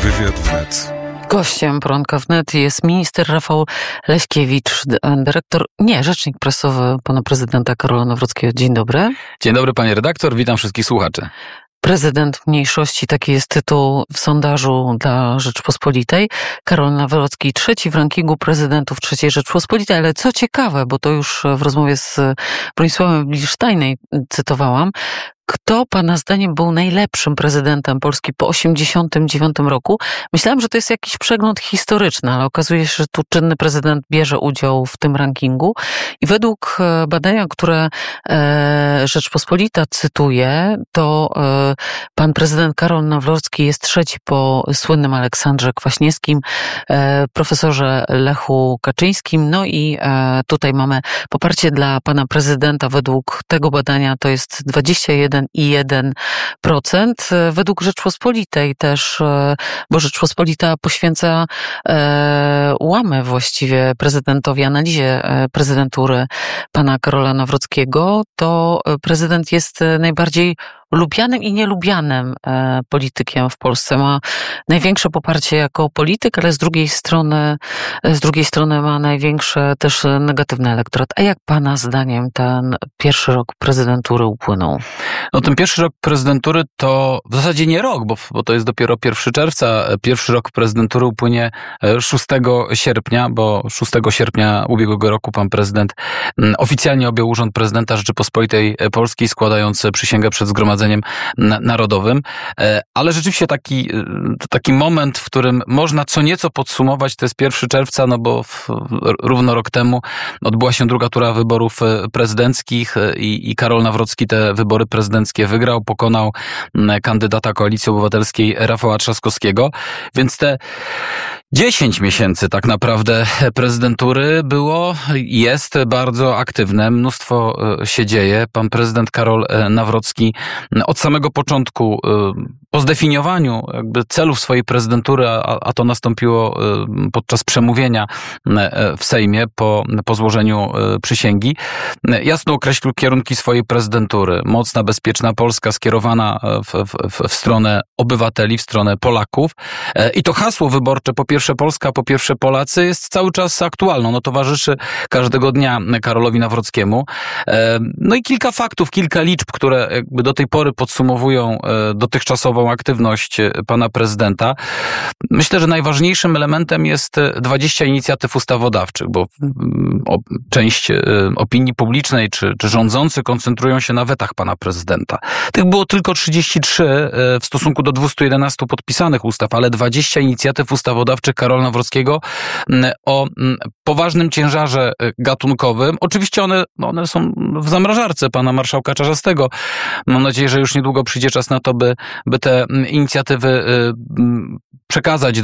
Wywiad wnet. Gościem Poranka Wnet jest minister Rafał Leśkiewicz, rzecznik prasowy pana prezydenta Karola Nawrockiego. Dzień dobry. Dzień dobry, panie redaktor, witam wszystkich słuchaczy. Prezydent mniejszości, taki jest tytuł w sondażu dla Rzeczpospolitej. Karol Nawrocki, trzeci w rankingu prezydentów III Rzeczpospolitej, ale co ciekawe, bo to już w rozmowie z Bronisławem Bilsztajnem cytowałam, kto pana zdaniem był najlepszym prezydentem Polski po 1989 roku? Myślałam, że to jest jakiś przegląd historyczny, ale okazuje się, że tu czynny prezydent bierze udział w tym rankingu i według badania, które Rzeczpospolita cytuje, to pan prezydent Karol Nawrocki jest trzeci po słynnym Aleksandrze Kwaśniewskim, profesorze Lechu Kaczyńskim. No i tutaj mamy poparcie dla pana prezydenta według tego badania to jest 21,1%. Według Rzeczpospolitej też, bo Rzeczpospolita poświęca łamę właściwie prezydentowi, analizie prezydentury pana Karola Nawrockiego, to prezydent jest najbardziej lubianym i nielubianym politykiem w Polsce. Ma największe poparcie jako polityk, ale z drugiej strony ma największe też negatywny elektorat. A jak pana zdaniem ten pierwszy rok prezydentury upłynął? No ten pierwszy rok prezydentury to w zasadzie nie rok, bo to jest dopiero 1 czerwca. Pierwszy rok prezydentury upłynie 6 sierpnia, bo 6 sierpnia ubiegłego roku pan prezydent oficjalnie objął urząd prezydenta Rzeczypospolitej Polskiej, składając przysięgę przed Zgromadzeniem Narodowym. Ale rzeczywiście taki moment, w którym można co nieco podsumować, to jest 1 czerwca, no bo równo rok temu odbyła się druga tura wyborów prezydenckich i Karol Nawrocki te wybory prezydenckie wygrał, pokonał kandydata Koalicji Obywatelskiej Rafała Trzaskowskiego, więc te 10 miesięcy tak naprawdę prezydentury jest bardzo aktywne, mnóstwo się dzieje. Pan prezydent Karol Nawrocki od samego początku, po zdefiniowaniu jakby celów swojej prezydentury, a to nastąpiło podczas przemówienia w Sejmie po złożeniu przysięgi, jasno określił kierunki swojej prezydentury. Mocna, bezpieczna Polska skierowana w stronę obywateli, w stronę Polaków. I to hasło wyborcze, po pierwsze Polska, po pierwsze Polacy, jest cały czas aktualne. Ono towarzyszy każdego dnia Karolowi Nawrockiemu. No i kilka faktów, kilka liczb, które jakby do tej pory podsumowują dotychczasową aktywność pana prezydenta. Myślę, że najważniejszym elementem jest 20 inicjatyw ustawodawczych, bo część opinii publicznej czy rządzący koncentrują się na wetach pana prezydenta. Tych było tylko 33 w stosunku do 211 podpisanych ustaw, ale 20 inicjatyw ustawodawczych Karola Nawrockiego o poważnym ciężarze gatunkowym. Oczywiście one są w zamrażarce pana marszałka Czarzastego. Mam nadzieję, że już niedługo przyjdzie czas na to, by te inicjatywy przekazać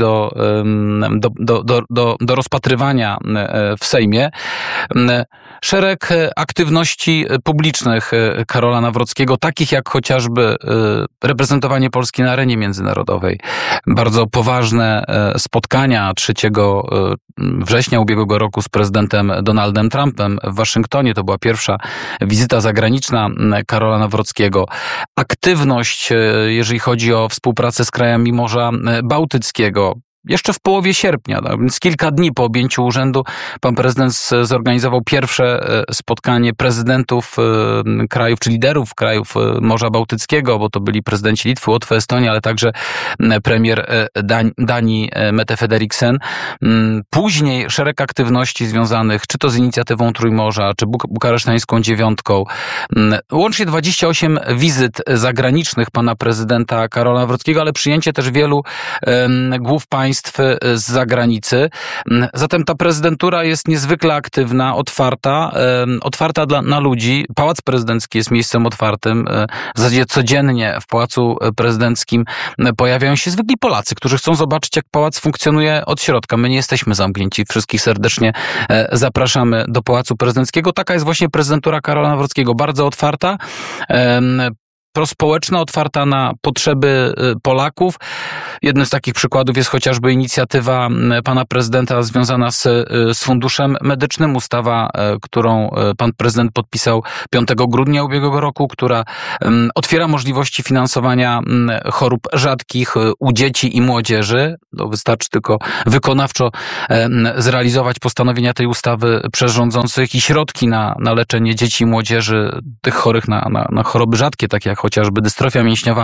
do rozpatrywania w Sejmie. Szereg aktywności publicznych Karola Nawrockiego, takich jak chociażby reprezentowanie Polski na arenie międzynarodowej. Bardzo poważne spotkania 3 września ubiegłego roku z prezydentem Donaldem Trumpem w Waszyngtonie. To była pierwsza wizyta zagraniczna Karola Nawrockiego. Aktywność, jeżeli chodzi o współpracę z krajami Morza Bałtyckiego. Jeszcze w połowie sierpnia, więc kilka dni po objęciu urzędu, pan prezydent zorganizował pierwsze spotkanie prezydentów krajów, czy liderów krajów Morza Bałtyckiego, bo to byli prezydenci Litwy, Łotwy, Estonii, ale także premier Danii Mette Frederiksen. Później szereg aktywności związanych czy to z inicjatywą Trójmorza, czy bukaresztańską dziewiątką. Łącznie 28 wizyt zagranicznych pana prezydenta Karola Nawrockiego, ale przyjęcie też wielu głów państw z zagranicy. Zatem ta prezydentura jest niezwykle aktywna, otwarta na ludzi. Pałac Prezydencki jest miejscem otwartym. W zasadzie codziennie w Pałacu Prezydenckim pojawiają się zwykli Polacy, którzy chcą zobaczyć, jak pałac funkcjonuje od środka. My nie jesteśmy zamknięci. Wszystkich serdecznie zapraszamy do Pałacu Prezydenckiego. Taka jest właśnie prezydentura Karola Nawrockiego. Bardzo otwarta. prospołeczna, otwarta na potrzeby Polaków. Jednym z takich przykładów jest chociażby inicjatywa pana prezydenta związana z Funduszem Medycznym. Ustawa, którą pan prezydent podpisał 5 grudnia ubiegłego roku, która otwiera możliwości finansowania chorób rzadkich u dzieci i młodzieży. Wystarczy tylko wykonawczo zrealizować postanowienia tej ustawy przez rządzących i środki na leczenie dzieci i młodzieży, tych chorych na choroby rzadkie, takie jak chociażby dystrofia mięśniowa,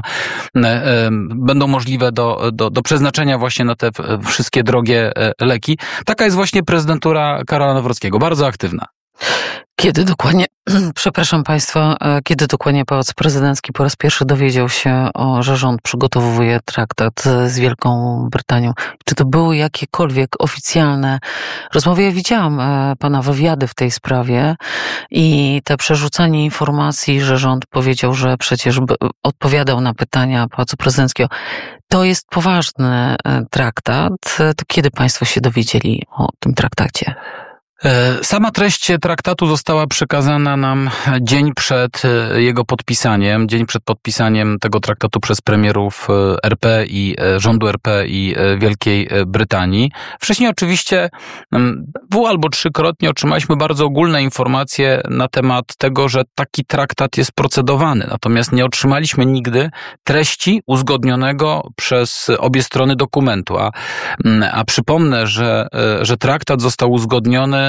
będą możliwe do przeznaczenia właśnie na te wszystkie drogie leki. Taka jest właśnie prezydentura Karola Nawrockiego, bardzo aktywna. Kiedy dokładnie, przepraszam Państwa, kiedy dokładnie Pałac Prezydencki po raz pierwszy dowiedział się, że rząd przygotowuje traktat z Wielką Brytanią? Czy to były jakiekolwiek oficjalne rozmowy? Ja widziałam Pana wywiady w tej sprawie i te przerzucanie informacji, że rząd powiedział, że przecież odpowiadał na pytania Pałacu Prezydenckiego. To jest poważny traktat. To kiedy Państwo się dowiedzieli o tym traktacie? Sama treść traktatu została przekazana nam dzień przed jego podpisaniem, dzień przed podpisaniem tego traktatu przez premierów RP i rządu RP i Wielkiej Brytanii. Wcześniej oczywiście 2 albo 3-krotnie otrzymaliśmy bardzo ogólne informacje na temat tego, że taki traktat jest procedowany. Natomiast nie otrzymaliśmy nigdy treści uzgodnionego przez obie strony dokumentu. A przypomnę, że traktat został uzgodniony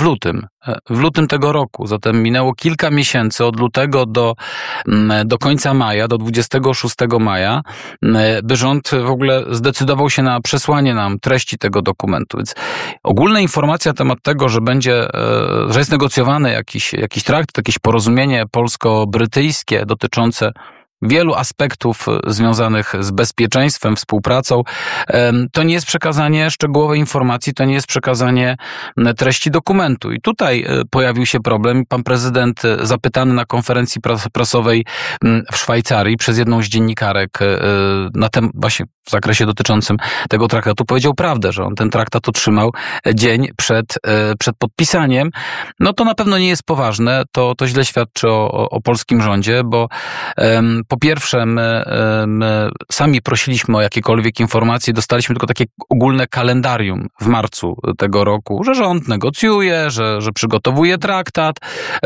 w lutym tego roku. Zatem minęło kilka miesięcy od lutego do końca maja, do 26 maja, by rząd w ogóle zdecydował się na przesłanie nam treści tego dokumentu. Więc ogólne informacje na temat tego, że jest negocjowany jakiś traktat, jakieś porozumienie polsko-brytyjskie dotyczące wielu aspektów związanych z bezpieczeństwem, współpracą. To nie jest przekazanie szczegółowej informacji, to nie jest przekazanie treści dokumentu. I tutaj pojawił się problem. Pan prezydent, zapytany na konferencji prasowej w Szwajcarii przez jedną z dziennikarek właśnie w zakresie dotyczącym tego traktatu, powiedział prawdę, że on ten traktat otrzymał dzień przed podpisaniem. No to na pewno nie jest poważne. To źle świadczy o polskim rządzie, bo po pierwsze, my sami prosiliśmy o jakiekolwiek informacje, dostaliśmy tylko takie ogólne kalendarium w marcu tego roku, że rząd negocjuje, że przygotowuje traktat,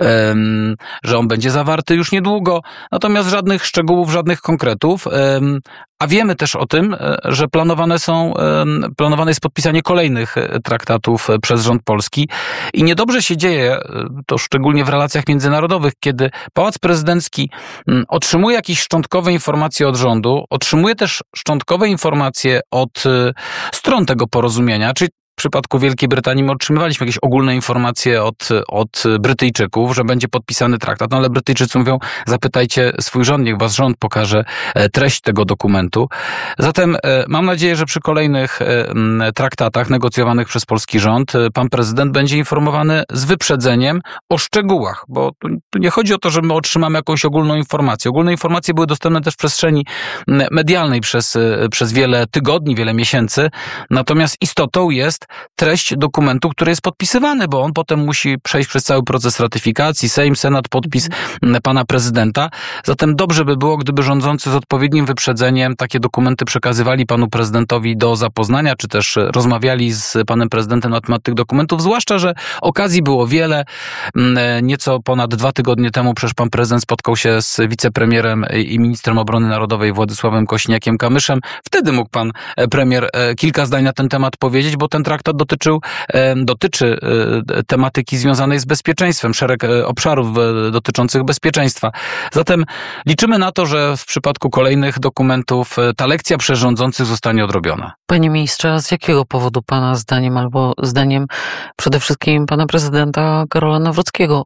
że on będzie zawarty już niedługo, natomiast żadnych szczegółów, żadnych konkretów. A wiemy też o tym, że planowane jest podpisanie kolejnych traktatów przez rząd polski i niedobrze się dzieje, to szczególnie w relacjach międzynarodowych, kiedy Pałac Prezydencki otrzymuje jakieś szczątkowe informacje od rządu, otrzymuje też szczątkowe informacje od stron tego porozumienia, czyli w przypadku Wielkiej Brytanii my otrzymywaliśmy jakieś ogólne informacje od Brytyjczyków, że będzie podpisany traktat, no ale Brytyjczycy mówią, zapytajcie swój rząd, niech was rząd pokaże treść tego dokumentu. Zatem mam nadzieję, że przy kolejnych traktatach negocjowanych przez polski rząd pan prezydent będzie informowany z wyprzedzeniem o szczegółach, bo tu nie chodzi o to, że my otrzymamy jakąś ogólną informację. Ogólne informacje były dostępne też w przestrzeni medialnej przez wiele tygodni, wiele miesięcy, natomiast istotą jest treść dokumentu, który jest podpisywany, bo on potem musi przejść przez cały proces ratyfikacji, Sejm, Senat, podpis pana prezydenta. Zatem dobrze by było, gdyby rządzący z odpowiednim wyprzedzeniem takie dokumenty przekazywali panu prezydentowi do zapoznania, czy też rozmawiali z panem prezydentem na temat tych dokumentów, zwłaszcza, że okazji było wiele. Nieco ponad 2 tygodnie temu przecież pan prezydent spotkał się z wicepremierem i ministrem obrony narodowej Władysławem Kosiniakiem-Kamyszem. Wtedy mógł pan premier kilka zdań na ten temat powiedzieć, bo ten traktat dotyczy tematyki związanej z bezpieczeństwem, szereg obszarów dotyczących bezpieczeństwa. Zatem liczymy na to, że w przypadku kolejnych dokumentów ta lekcja przez rządzących zostanie odrobiona. Panie ministrze, z jakiego powodu pana zdaniem, albo zdaniem przede wszystkim pana prezydenta Karola Nawrockiego,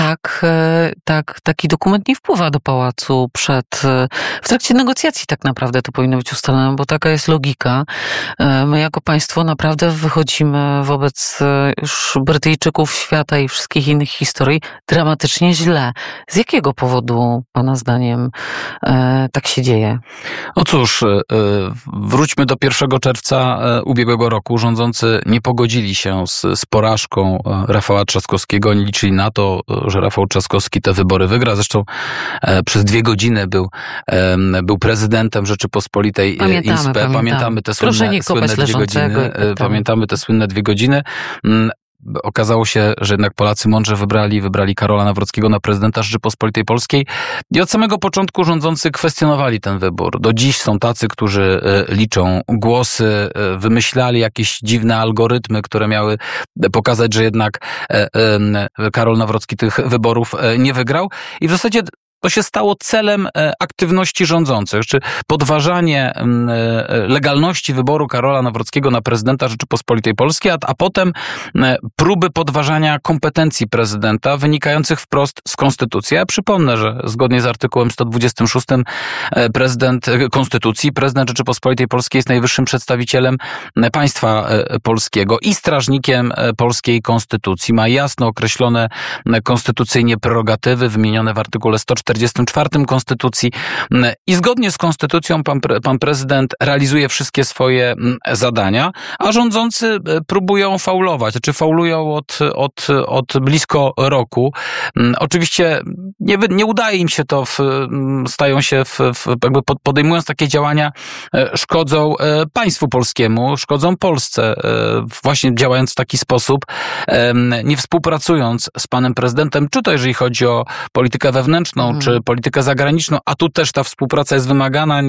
taki dokument nie wpływa do pałacu w trakcie negocjacji tak naprawdę to powinno być ustalone, bo taka jest logika. My jako państwo naprawdę wychodzimy wobec już Brytyjczyków, świata i wszystkich innych historii dramatycznie źle. Z jakiego powodu pana zdaniem tak się dzieje? No cóż, wróćmy do 1 czerwca ubiegłego roku. Rządzący nie pogodzili się z porażką Rafała Trzaskowskiego, nie liczyli na to, że Rafał Trzaskowski te wybory wygra. Zresztą przez 2 godziny był prezydentem Rzeczypospolitej ISP. Pamiętamy te słynne 2 godziny. Pamiętamy te słynne 2 godziny. Okazało się, że jednak Polacy mądrze wybrali Karola Nawrockiego na prezydenta Rzeczypospolitej Polskiej i od samego początku rządzący kwestionowali ten wybór. Do dziś są tacy, którzy liczą głosy, wymyślali jakieś dziwne algorytmy, które miały pokazać, że jednak Karol Nawrocki tych wyborów nie wygrał i w zasadzie to się stało celem aktywności rządzących, czy podważanie legalności wyboru Karola Nawrockiego na prezydenta Rzeczypospolitej Polskiej, a potem próby podważania kompetencji prezydenta wynikających wprost z Konstytucji. Ja przypomnę, że zgodnie z artykułem 126 Konstytucji prezydent Rzeczypospolitej Polskiej jest najwyższym przedstawicielem państwa polskiego i strażnikiem polskiej konstytucji. Ma jasno określone konstytucyjnie prerogatywy wymienione w artykule 144 Konstytucji i zgodnie z Konstytucją pan prezydent realizuje wszystkie swoje zadania, a rządzący próbują faulować, znaczy faulują od blisko roku. Oczywiście nie udaje im się to, stają się, jakby podejmując takie działania, szkodzą państwu polskiemu, szkodzą Polsce, właśnie działając w taki sposób, nie współpracując z panem prezydentem, czy to jeżeli chodzi o politykę wewnętrzną, czy politykę zagraniczną, a tu też ta współpraca jest wymagana.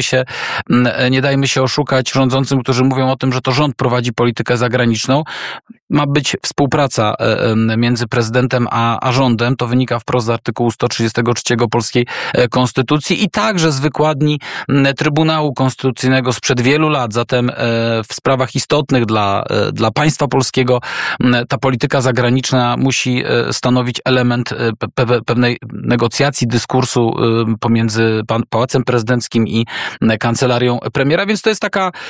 Nie dajmy się oszukać rządzącym, którzy mówią o tym, że to rząd prowadzi politykę zagraniczną. Ma być współpraca między prezydentem a rządem. To wynika wprost z artykułu 133 polskiej konstytucji i także z wykładni Trybunału Konstytucyjnego sprzed wielu lat. Zatem w sprawach istotnych dla państwa polskiego ta polityka zagraniczna musi stanowić element pewnej negocjacji, dyskursu pomiędzy Pałacem Prezydenckim i kancelarią premiera, więc to jest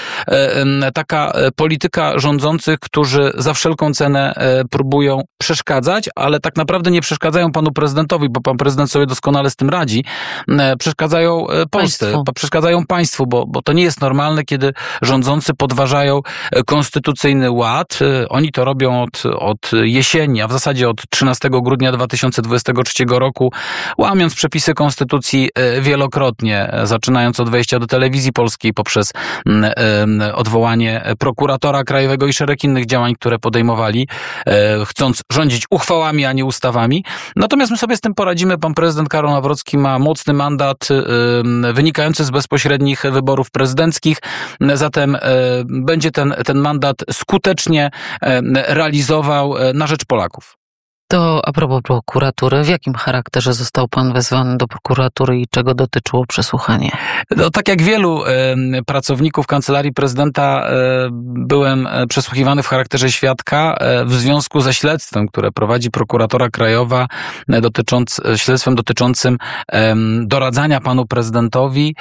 taka polityka rządzących, którzy za wszelką cenę próbują przeszkadzać, ale tak naprawdę nie przeszkadzają panu prezydentowi, bo pan prezydent sobie doskonale z tym radzi. Przeszkadzają Polsce, przeszkadzają państwu, bo to nie jest normalne, kiedy rządzący podważają konstytucyjny ład. Oni to robią od jesieni, a w zasadzie od 13 grudnia 2023 roku, łamiąc przepisy konstytucji wielokrotnie, zaczynając od wejścia do telewizji polskiej poprzez odwołanie prokuratora krajowego i szereg innych działań, które podejmowali, chcąc rządzić uchwałami, a nie ustawami. Natomiast my sobie z tym poradzimy. Pan prezydent Karol Nawrocki ma mocny mandat wynikający z bezpośrednich wyborów prezydenckich. Zatem będzie ten mandat skutecznie realizował na rzecz Polaków. To a propos prokuratury, w jakim charakterze został pan wezwany do prokuratury i czego dotyczyło przesłuchanie? No, tak jak wielu pracowników Kancelarii Prezydenta byłem przesłuchiwany w charakterze świadka w związku ze śledztwem, które prowadzi prokuratora krajowa, śledztwem dotyczącym doradzania panu prezydentowi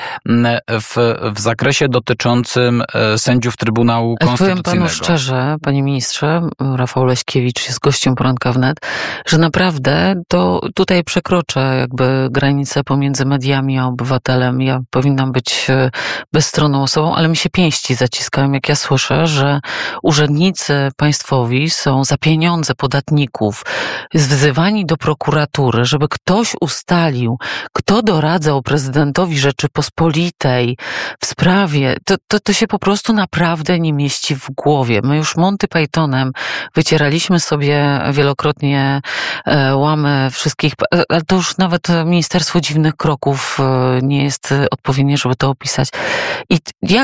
w zakresie dotyczącym sędziów Trybunału Konstytucyjnego. Powiem panu szczerze, panie ministrze, Rafał Leśkiewicz jest gościem poranka wnet, że naprawdę to tutaj przekroczę jakby granicę pomiędzy mediami a obywatelem. Ja powinnam być bezstronną osobą, ale mi się pięści zaciskają, jak ja słyszę, że urzędnicy państwowi są za pieniądze podatników wzywani do prokuratury, żeby ktoś ustalił, kto doradzał prezydentowi Rzeczypospolitej w sprawie. To się po prostu naprawdę nie mieści w głowie. My już Monty Pythonem wycieraliśmy sobie wielokrotnie łamy wszystkich, ale to już nawet Ministerstwo Dziwnych Kroków nie jest odpowiednie, żeby to opisać. I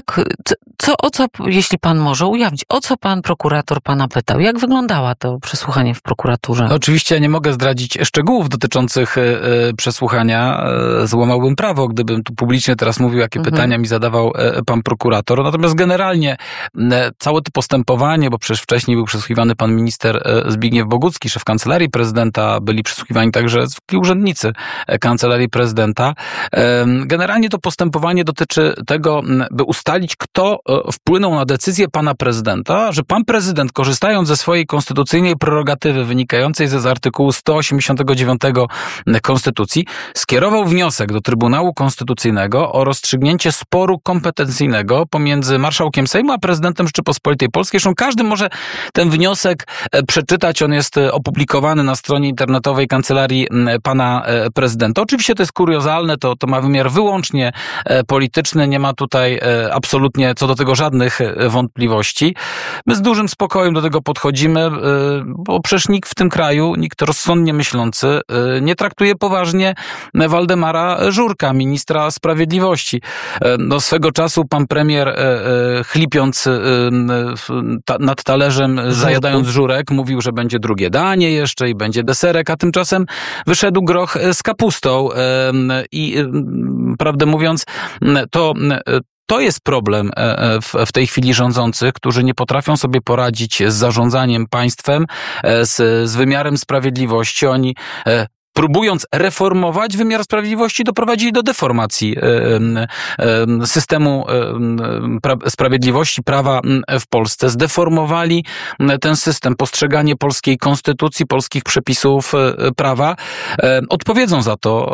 jeśli pan może ujawnić, o co pan prokurator pana pytał? Jak wyglądało to przesłuchanie w prokuraturze? No, oczywiście nie mogę zdradzić szczegółów dotyczących przesłuchania. Złamałbym prawo, gdybym tu publicznie teraz mówił, jakie pytania mi zadawał pan prokurator. Natomiast generalnie całe to postępowanie, bo przecież wcześniej był przesłuchiwany pan minister Zbigniew Bogucki, szef Kancelarii Prezydenta, byli przesłuchiwani także zwykli urzędnicy Kancelarii Prezydenta. Generalnie to postępowanie dotyczy tego, by ustalić, kto wpłynął na decyzję pana prezydenta, że pan prezydent, korzystając ze swojej konstytucyjnej prerogatywy wynikającej z artykułu 189 Konstytucji, skierował wniosek do Trybunału Konstytucyjnego o rozstrzygnięcie sporu kompetencyjnego pomiędzy marszałkiem Sejmu a prezydentem Rzeczypospolitej Polskiej. Zresztą każdy może ten wniosek przeczytać, on jest opublikowany opublikowany na stronie internetowej Kancelarii pana prezydenta. Oczywiście to jest kuriozalne, to ma wymiar wyłącznie polityczny, nie ma tutaj absolutnie co do tego żadnych wątpliwości. My z dużym spokojem do tego podchodzimy, bo przecież nikt w tym kraju, nikt rozsądnie myślący nie traktuje poważnie Waldemara Żurka, ministra sprawiedliwości. No, swego czasu pan premier, chlipiąc nad talerzem, zajadając żurek, mówił, że będzie drugie danie jeszcze i będzie deserek, a tymczasem wyszedł groch z kapustą i prawdę mówiąc, to jest problem w tej chwili rządzących, którzy nie potrafią sobie poradzić z zarządzaniem państwem, z wymiarem sprawiedliwości. Oni próbując reformować wymiar sprawiedliwości, doprowadzili do deformacji systemu sprawiedliwości, prawa w Polsce. Zdeformowali ten system, postrzeganie polskiej konstytucji, polskich przepisów prawa. Odpowiedzą za to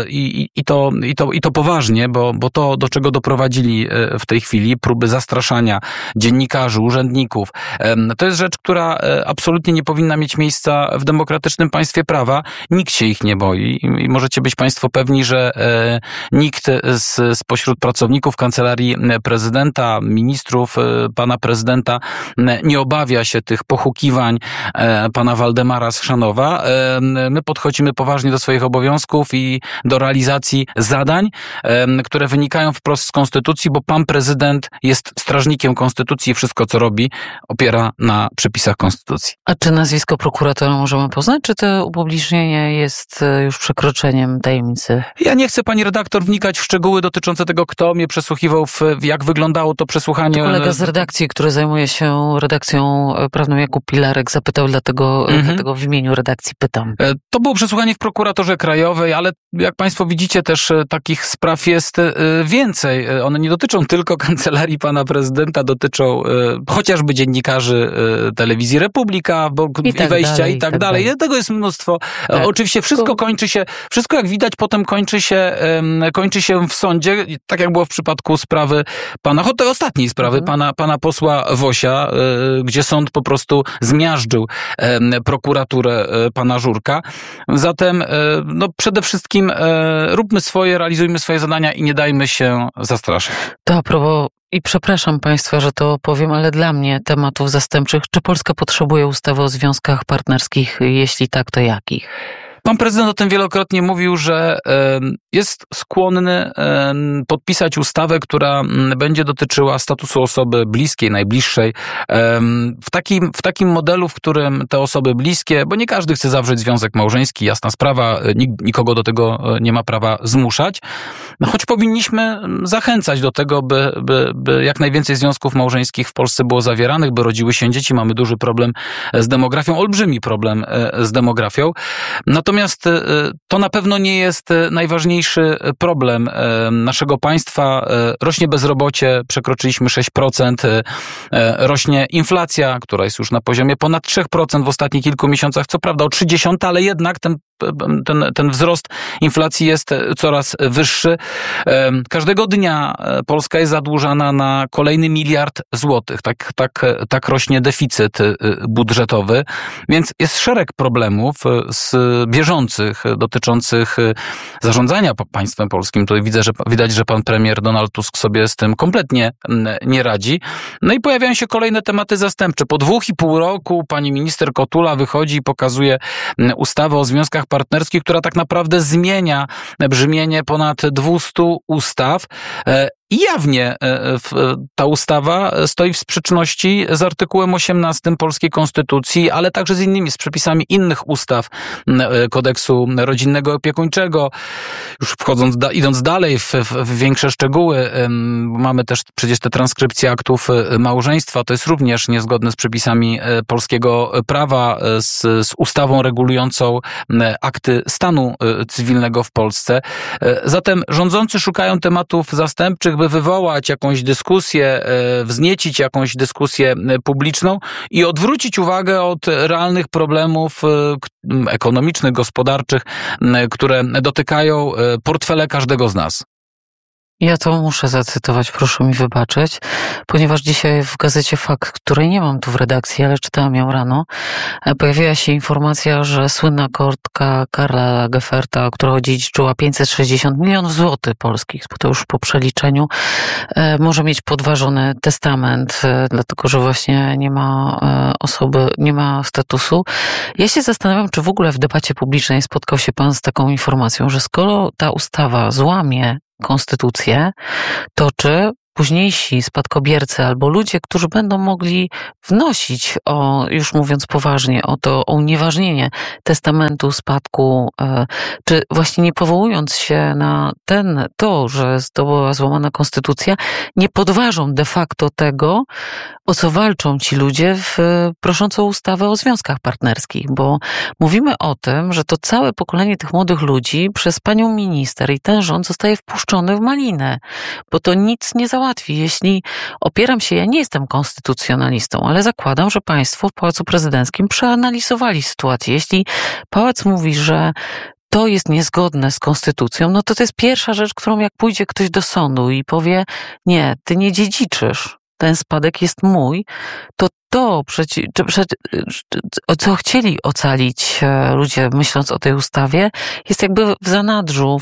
i to poważnie, bo to, do czego doprowadzili w tej chwili, próby zastraszania dziennikarzy, urzędników, to jest rzecz, która absolutnie nie powinna mieć miejsca w demokratycznym państwie prawa. Nikt się ich nie boi i możecie być państwo pewni, że nikt spośród pracowników Kancelarii Prezydenta, ministrów pana prezydenta nie obawia się tych pohukiwań pana Waldemara z Chrzanowa. My podchodzimy poważnie do swoich obowiązków i do realizacji zadań, które wynikają wprost z Konstytucji, bo pan prezydent jest strażnikiem Konstytucji i wszystko, co robi, opiera na przepisach Konstytucji. A czy nazwisko prokuratora możemy poznać, czy to upublicznienie jest już przekroczeniem tajemnicy? Ja nie chcę, pani redaktor, wnikać w szczegóły dotyczące tego, kto mnie przesłuchiwał, jak wyglądało to przesłuchanie. To kolega z redakcji, który zajmuje się redakcją prawną, Jakub Pilarek, zapytał, dlatego w imieniu redakcji pytam. To było przesłuchanie w prokuraturze krajowej, ale jak państwo widzicie, też takich spraw jest więcej. One nie dotyczą tylko Kancelarii pana prezydenta, dotyczą chociażby dziennikarzy telewizji Republika, i wejścia i tak dalej. Tego jest mnóstwo. Tak. Oczywiście wszystko jak widać, potem kończy się w sądzie, tak jak było w przypadku sprawy tej ostatniej sprawy, pana posła Wosia, gdzie sąd po prostu zmiażdżył prokuraturę pana Żurka. Zatem przede wszystkim róbmy swoje, realizujmy swoje zadania i nie dajmy się zastraszyć. To a propos, i przepraszam państwa, że to powiem, ale dla mnie tematów zastępczych, czy Polska potrzebuje ustawy o związkach partnerskich? Jeśli tak, to jakich? Pan prezydent o tym wielokrotnie mówił, że jest skłonny podpisać ustawę, która będzie dotyczyła statusu osoby bliskiej, najbliższej. W takim modelu, w którym te osoby bliskie, bo nie każdy chce zawrzeć związek małżeński, jasna sprawa, nikogo do tego nie ma prawa zmuszać, choć powinniśmy zachęcać do tego, by jak najwięcej związków małżeńskich w Polsce było zawieranych, by rodziły się dzieci. Mamy duży problem z demografią, olbrzymi problem z demografią. Natomiast to na pewno nie jest najważniejszy problem naszego państwa. Rośnie bezrobocie, przekroczyliśmy 6%, rośnie inflacja, która jest już na poziomie ponad 3% w ostatnich kilku miesiącach, co prawda o 0,3, ale jednak ten wzrost inflacji jest coraz wyższy. Każdego dnia Polska jest zadłużana na kolejny 1 miliard złotych. Tak rośnie deficyt budżetowy, więc jest szereg problemów bieżących dotyczących zarządzania państwem polskim. Tutaj widać, że pan premier Donald Tusk sobie z tym kompletnie nie radzi. No i pojawiają się kolejne tematy zastępcze. Po 2,5 roku pani minister Kotula wychodzi i pokazuje ustawę o związkach partnerskich, która tak naprawdę zmienia brzmienie ponad 200 ustaw. I jawnie ta ustawa stoi w sprzeczności z artykułem 18 polskiej konstytucji, ale także z przepisami innych ustaw, kodeksu rodzinnego i opiekuńczego. Już idąc dalej w większe szczegóły, mamy też przecież te transkrypcje aktów małżeństwa. To jest również niezgodne z przepisami polskiego prawa, z ustawą regulującą akty stanu cywilnego w Polsce. Zatem rządzący szukają tematów zastępczych, by wywołać jakąś dyskusję, wzniecić jakąś dyskusję publiczną i odwrócić uwagę od realnych problemów ekonomicznych, gospodarczych, które dotykają portfele każdego z nas. Ja to muszę zacytować, proszę mi wybaczyć, ponieważ dzisiaj w gazecie Fakt, której nie mam tu w redakcji, ale czytałam ją rano, pojawiła się informacja, że słynna kotka Karla Lagerfelda, która odziedziczyła 560 milionów złotych polskich, bo to już po przeliczeniu, może mieć podważony testament, dlatego że właśnie nie ma osoby, nie ma statusu. Ja się zastanawiam, czy w ogóle w debacie publicznej spotkał się pan z taką informacją, że skoro ta ustawa złamie konstytucję, to czy późniejsi spadkobiercy albo ludzie, którzy będą mogli wnosić już mówiąc poważnie, o unieważnienie testamentu, spadku, czy właśnie nie powołując się na że była złamana konstytucja, nie podważą de facto tego, o co walczą ci ludzie prosząc o ustawę o związkach partnerskich, bo mówimy o tym, że to całe pokolenie tych młodych ludzi przez panią minister i ten rząd zostaje wpuszczony w malinę, bo to nic nie załatwi. Jeśli opieram się, ja nie jestem konstytucjonalistą, ale zakładam, że państwo w Pałacu Prezydenckim przeanalizowali sytuację. Jeśli Pałac mówi, że to jest niezgodne z konstytucją, no to jest pierwsza rzecz, którą jak pójdzie ktoś do sądu i powie, nie, ty nie dziedziczysz, ten spadek jest mój, co chcieli ocalić ludzie, myśląc o tej ustawie, jest jakby w zanadrzu,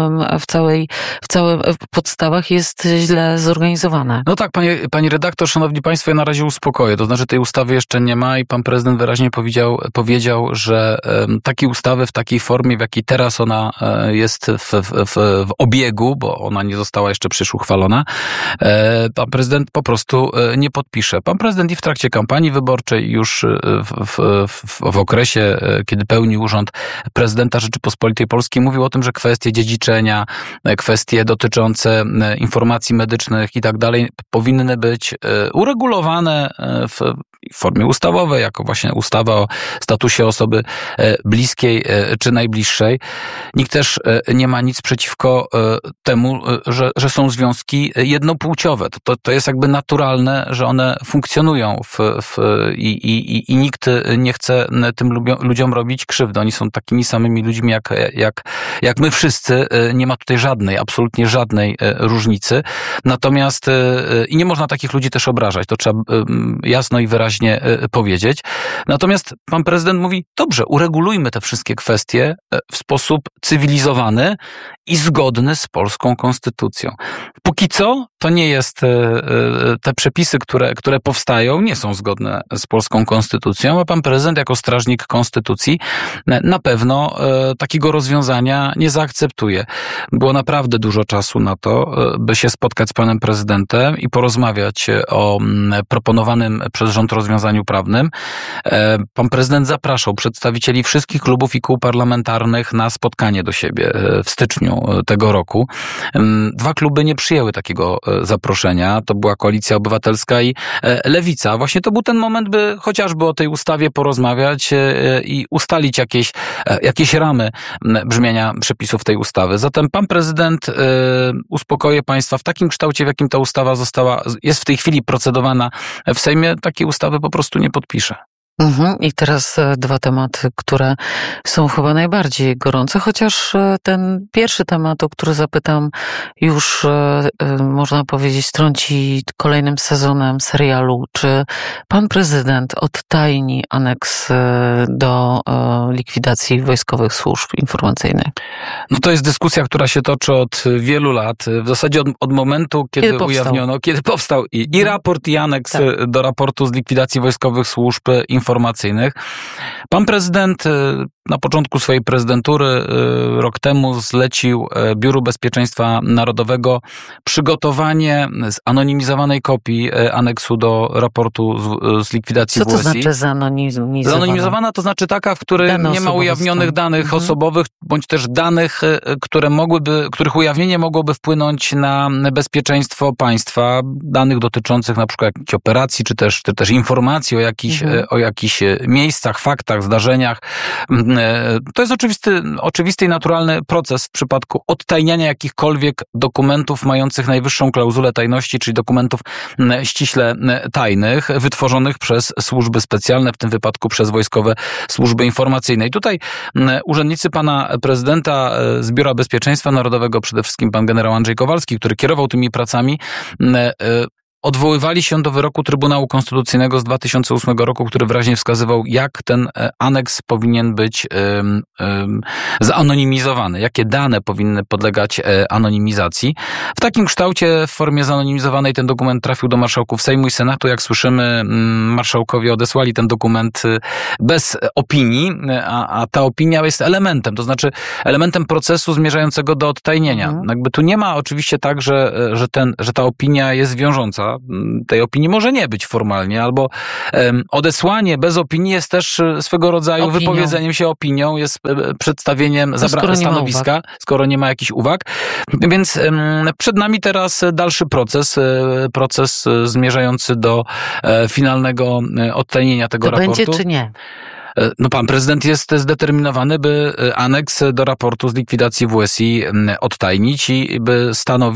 w podstawach jest źle zorganizowane. No tak, pani redaktor, szanowni państwo, ja na razie uspokoję. To znaczy tej ustawy jeszcze nie ma i pan prezydent wyraźnie powiedział, że takiej ustawy w takiej formie, w jakiej teraz ona jest w obiegu, bo ona nie została jeszcze przecież uchwalona, pan prezydent po prostu nie podpisze. Pan prezydent i w trakcie kampanii wyborczej, już w okresie, kiedy pełnił urząd prezydenta Rzeczypospolitej Polskiej, mówił o tym, że kwestie dziedziczenia, kwestie dotyczące informacji medycznych i tak dalej powinny być uregulowane w formie ustawowej, jako właśnie ustawa o statusie osoby bliskiej czy najbliższej. Nikt też nie ma nic przeciwko temu, że są związki jednopłciowe. To jest jakby naturalne, że one funkcjonują i nikt nie chce tym ludziom robić krzywdy. Oni są takimi samymi ludźmi jak my wszyscy. Nie ma tutaj absolutnie żadnej różnicy. Natomiast i nie można takich ludzi też obrażać. To trzeba jasno i wyraźnie powiedzieć. Natomiast pan prezydent mówi, dobrze, uregulujmy te wszystkie kwestie w sposób cywilizowany i zgodny z polską konstytucją. Póki co to nie jest, te przepisy, które powstają, nie są zgodne z polską konstytucją, a pan prezydent jako strażnik konstytucji na pewno takiego rozwiązania nie zaakceptuje. Było naprawdę dużo czasu na to, by się spotkać z panem prezydentem i porozmawiać o proponowanym przez rząd rozwiązaniu prawnym. Pan prezydent zapraszał przedstawicieli wszystkich klubów i kół parlamentarnych na spotkanie do siebie w styczniu tego roku. 2 kluby nie przyjęły takiego zaproszenia. To była Koalicja Obywatelska i Lewica. Właśnie to był ten moment, by chociażby o tej ustawie porozmawiać i ustalić jakieś ramy brzmienia przepisów tej ustawy. Zatem pan prezydent, uspokoję państwa, w takim kształcie, w jakim ta ustawa jest w tej chwili procedowana w Sejmie, takiej ustawy po prostu nie podpisze. I teraz 2 tematy, które są chyba najbardziej gorące, chociaż ten pierwszy temat, o który zapytam, już można powiedzieć trąci kolejnym sezonem serialu. Czy pan prezydent odtajni aneks do likwidacji wojskowych służb informacyjnych? No to jest dyskusja, która się toczy od wielu lat. W zasadzie od momentu, kiedy powstał i raport, i aneks do raportu z likwidacji wojskowych służb informacyjnych. Pan prezydent na początku swojej prezydentury rok temu zlecił Biuru Bezpieczeństwa Narodowego przygotowanie zanonimizowanej kopii aneksu do raportu z likwidacji WSI. Co to znaczy zanonimizowana? Zanonimizowana to znaczy taka, w której nie ma ujawnionych danych osobowych, bądź też danych, których ujawnienie mogłoby wpłynąć na bezpieczeństwo państwa, danych dotyczących na przykład jakichś operacji, czy też informacji o jakichś miejscach, faktach, zdarzeniach, To jest oczywisty i naturalny proces w przypadku odtajniania jakichkolwiek dokumentów mających najwyższą klauzulę tajności, czyli dokumentów ściśle tajnych, wytworzonych przez służby specjalne, w tym wypadku przez wojskowe służby informacyjne. I tutaj urzędnicy pana prezydenta z Biura Bezpieczeństwa Narodowego, przede wszystkim pan generał Andrzej Kowalski, który kierował tymi pracami, odwoływali się do wyroku Trybunału Konstytucyjnego z 2008 roku, który wyraźnie wskazywał, jak ten aneks powinien być zanonimizowany, jakie dane powinny podlegać anonimizacji. W takim kształcie, w formie zanonimizowanej ten dokument trafił do marszałków Sejmu i Senatu. Jak słyszymy, marszałkowie odesłali ten dokument bez opinii, a ta opinia jest elementem, to znaczy elementem procesu zmierzającego do odtajnienia. Jakby tu nie ma oczywiście tak, że ta opinia jest wiążąca. Tej opinii może nie być formalnie, albo odesłanie bez opinii jest też swego rodzaju wypowiedzeniem się opinią, jest przedstawieniem stanowiska, skoro nie ma jakichś uwag. Więc przed nami teraz dalszy proces zmierzający do finalnego odtajnienia tego raportu. Będzie czy nie? No, pan prezydent jest zdeterminowany, by aneks do raportu z likwidacji WSI odtajnić i by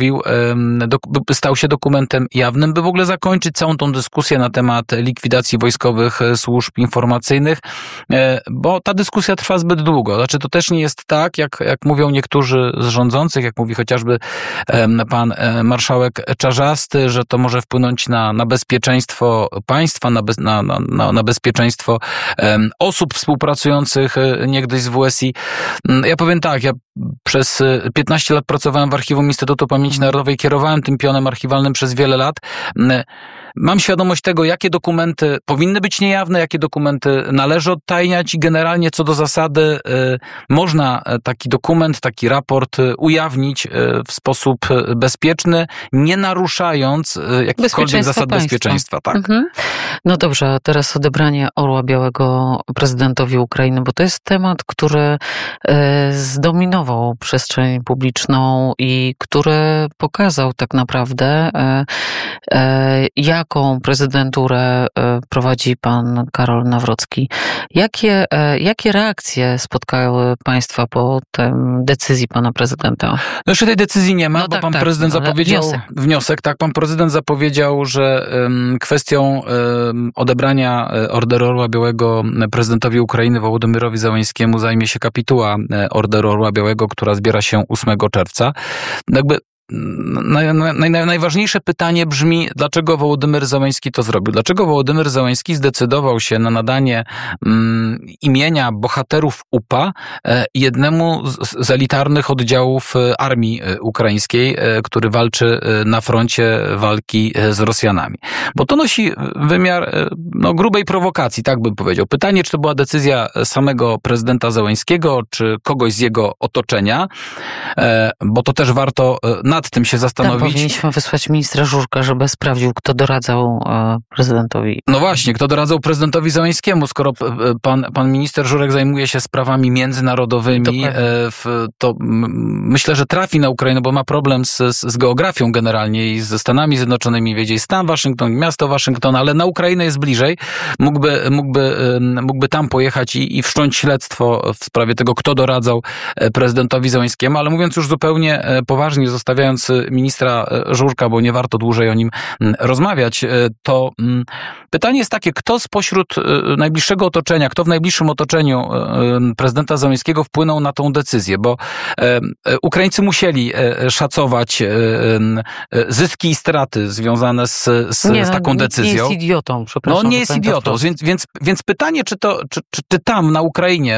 stał się dokumentem jawnym, by w ogóle zakończyć całą tą dyskusję na temat likwidacji wojskowych służb informacyjnych, bo ta dyskusja trwa zbyt długo. Znaczy, to też nie jest tak, jak mówią niektórzy z rządzących, jak mówi chociażby pan marszałek Czarzasty, że to może wpłynąć na bezpieczeństwo państwa, na bezpieczeństwo osób współpracujących niegdyś z WSI. Ja powiem tak, ja przez 15 lat pracowałem w Archiwum Instytutu Pamięci Narodowej, kierowałem tym pionem archiwalnym przez wiele lat. Mam świadomość tego, jakie dokumenty powinny być niejawne, jakie dokumenty należy odtajniać i generalnie co do zasady można taki dokument, taki raport ujawnić w sposób bezpieczny, nie naruszając jakichkolwiek zasad bezpieczeństwa. Tak. No dobrze, a teraz odebranie Orła Białego prezydentowi Ukrainy, bo to jest temat, który zdominował przestrzeń publiczną i który pokazał tak naprawdę, jaką prezydenturę prowadzi pan Karol Nawrocki. Jakie reakcje spotkały państwa po tej decyzji pana prezydenta? No jeszcze tej decyzji nie ma, bo pan prezydent zapowiedział wniosek. Tak, pan prezydent zapowiedział, że kwestią odebrania Orderu Orła Białego prezydentowi Ukrainy Wołodymyrowi Zełenskiemu zajmie się kapituła Orderu Orła Białego, która zbiera się 8 czerwca. Jakby najważniejsze pytanie brzmi, dlaczego Wołodymyr Zełenski to zrobił? Dlaczego Wołodymyr Zełenski zdecydował się na nadanie imienia bohaterów UPA jednemu z elitarnych oddziałów armii ukraińskiej, który walczy na froncie walki z Rosjanami? Bo to nosi wymiar grubej prowokacji, tak bym powiedział. Pytanie, czy to była decyzja samego prezydenta Zełenskiego, czy kogoś z jego otoczenia, bo to też warto nad tym się zastanowić. Tak, powinniśmy wysłać ministra Żurka, żeby sprawdził, kto doradzał prezydentowi. No właśnie, kto doradzał prezydentowi Zełenskiemu, skoro pan minister Żurek zajmuje się sprawami międzynarodowymi, to myślę, że trafi na Ukrainę, bo ma problem z geografią generalnie i ze Stanami Zjednoczonymi, wiedzieć stan Waszyngton, miasto Waszyngton, ale na Ukrainę jest bliżej. Mógłby tam pojechać i wszcząć śledztwo w sprawie tego, kto doradzał prezydentowi Zełenskiemu, ale mówiąc już zupełnie poważnie, zostawiając ministra Żurka, bo nie warto dłużej o nim rozmawiać, to pytanie jest takie, kto spośród najbliższego otoczenia, kto w najbliższym otoczeniu prezydenta Zełenskiego wpłynął na tą decyzję, bo Ukraińcy musieli szacować zyski i straty związane z taką decyzją. Nie jest idiotą, przepraszam. No nie jest idiotą, więc pytanie, czy tam na Ukrainie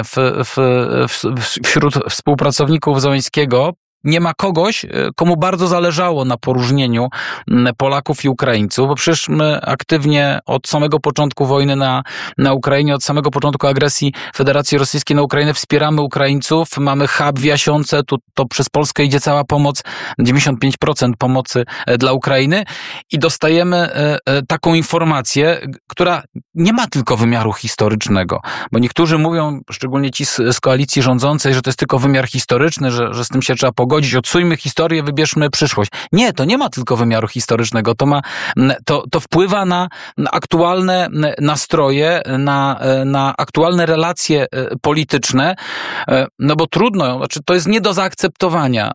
wśród współpracowników Zełenskiego nie ma kogoś, komu bardzo zależało na poróżnieniu Polaków i Ukraińców, bo przecież my aktywnie od samego początku wojny na Ukrainie, od samego początku agresji Federacji Rosyjskiej na Ukrainę wspieramy Ukraińców, mamy hub w Jasionce, to przez Polskę idzie cała pomoc, 95% pomocy dla Ukrainy i dostajemy taką informację, która nie ma tylko wymiaru historycznego, bo niektórzy mówią, szczególnie ci z koalicji rządzącej, że to jest tylko wymiar historyczny, że z tym się trzeba pogodzić, odsujmy historię, wybierzmy przyszłość. Nie, to nie ma tylko wymiaru historycznego, to wpływa na aktualne nastroje, na aktualne relacje polityczne, no bo trudno, znaczy to jest nie do zaakceptowania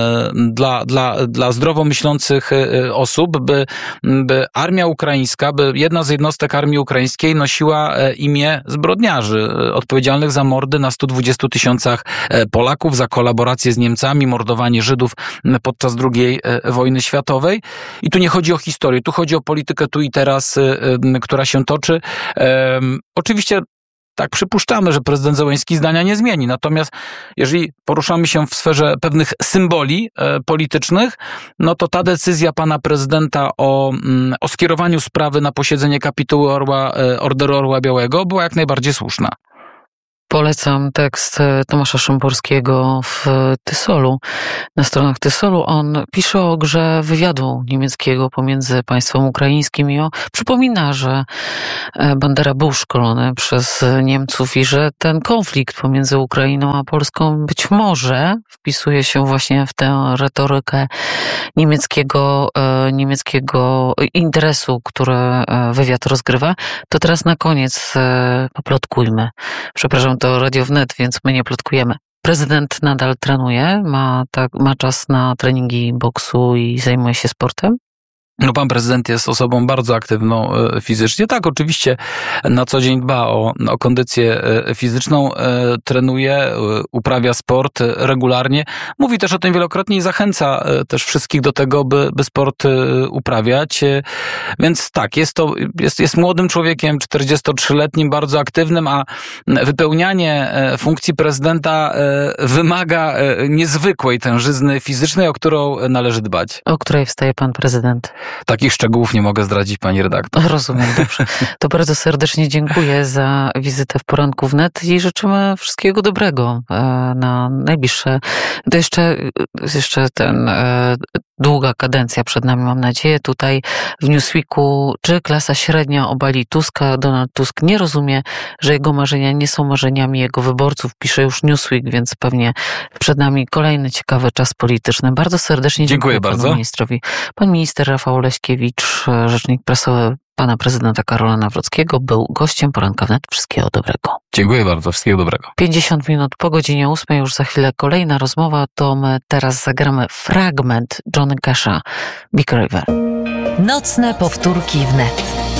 dla zdrowo myślących osób, by armia ukraińska, by jedna z jednostek armii ukraińskiej nosiła imię zbrodniarzy odpowiedzialnych za mordy na 120 000 Polaków, za kolaborację z Niemcami, mordowanie Żydów podczas II wojny światowej. I tu nie chodzi o historię, tu chodzi o politykę tu i teraz, która się toczy. Oczywiście tak przypuszczamy, że prezydent Zełenski zdania nie zmieni. Natomiast jeżeli poruszamy się w sferze pewnych symboli politycznych, no to ta decyzja pana prezydenta o skierowaniu sprawy na posiedzenie kapituły Orderu Orła Białego była jak najbardziej słuszna. Polecam tekst Tomasza Szymborskiego w Tysolu. Na stronach Tysolu on pisze o grze wywiadu niemieckiego pomiędzy państwem ukraińskim i przypomina, że Bandera był szkolony przez Niemców i że ten konflikt pomiędzy Ukrainą a Polską być może wpisuje się właśnie w tę retorykę niemieckiego interesu, który wywiad rozgrywa. To teraz na koniec poplotkujmy. Przepraszam, to Radio Wnet, więc my nie plotkujemy. Prezydent nadal trenuje, ma czas na treningi boksu i zajmuje się sportem? No, pan prezydent jest osobą bardzo aktywną fizycznie. Tak, oczywiście na co dzień dba o kondycję fizyczną, trenuje, uprawia sport regularnie. Mówi też o tym wielokrotnie i zachęca też wszystkich do tego, by sport uprawiać. Więc tak, jest młodym człowiekiem, 43-letnim, bardzo aktywnym, a wypełnianie funkcji prezydenta wymaga niezwykłej tężyzny fizycznej, o którą należy dbać. O której wstaje pan prezydent? Takich szczegółów nie mogę zdradzić, pani redaktor. Rozumiem, dobrze. To bardzo serdecznie dziękuję za wizytę w Poranku Wnet i życzymy wszystkiego dobrego na najbliższe. To jeszcze długa kadencja przed nami, mam nadzieję. Tutaj w Newsweeku, czy klasa średnia obali Tuska? Donald Tusk nie rozumie, że jego marzenia nie są marzeniami jego wyborców. Pisze już Newsweek, więc pewnie przed nami kolejny ciekawy czas polityczny. Bardzo serdecznie dziękuję panu ministrowi. Pan minister Rafał Leśkiewicz, rzecznik prasowy pana prezydenta Karola Nawrockiego, był gościem Poranka Wnet. Wszystkiego dobrego. Dziękuję bardzo, wszystkiego dobrego. 50 minut po godzinie 8, już za chwilę kolejna rozmowa, to my teraz zagramy fragment Johnny Casha, Big River. Nocne powtórki wnet.